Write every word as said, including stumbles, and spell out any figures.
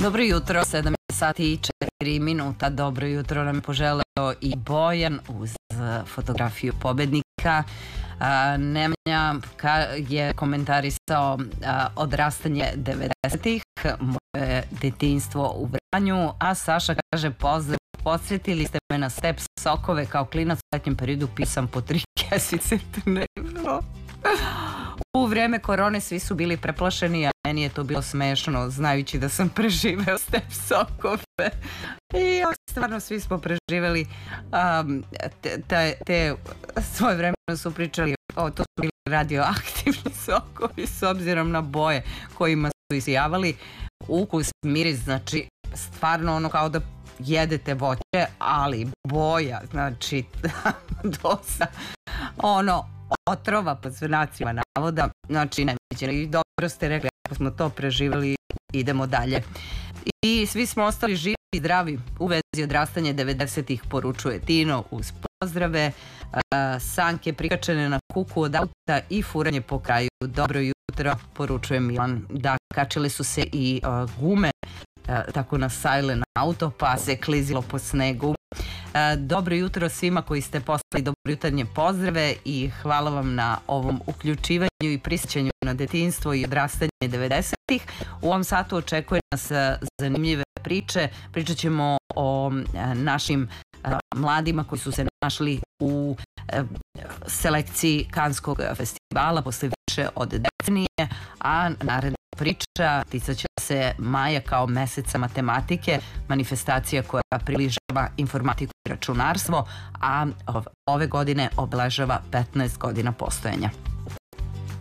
Dobro jutro, sedam sati i četiri minuta. Dobro jutro nam je poželeo i Bojan uz fotografiju pobednika. Nemanja je komentarisao odrastanje devedesetih, moje detinjstvo u Vranju, a Saša kaže pozdrav, podsjetili ste me na step sokove, kao klinac u letnjem periodu pisam po tri kesice dnevno. U vreme korone svi su bili preplašeni, a meni je to bilo smešno, znajući da sam preživeo step sokove. I stvarno svi smo preživeli te svoje vremena su pričali, to su bili radioaktivni sokovi s obzirom na boje kojima su isijavali. Ukus, miris, znači stvarno ono kao da jedete voće, ali boja, znači dosta ono otrova pod znacima navoda, znači neviđeno. I dobro ste rekli, ako smo to preživjeli, idemo dalje. I svi smo ostali živi i zdravi u vezi odrastanja devedesetih, poručuje Tino uz pozdrave. Sanke prikačene na kuku od auta i furanje po kraju. Dobro jutro, poručuje Milan. Da, kačile su se i gume tako na silent auto, pa se klizilo po snegu. Dobro jutro svima koji ste poslali dobro jutarnje pozdrave i hvala vam na ovom uključivanju i prisjećanju na detinjstvo i odrastanje devedesetih. U ovom satu očekuje nas zanimljive priče. Pričat ćemo o našim mladima koji su se našli u selekciji Kanskog festivala posle više od decenije, a naredna priča ticat će se maja kao meseca matematike, manifestacija koja približava informatiku i računarstvo, a ove godine obeležava petnaest godina postojanja.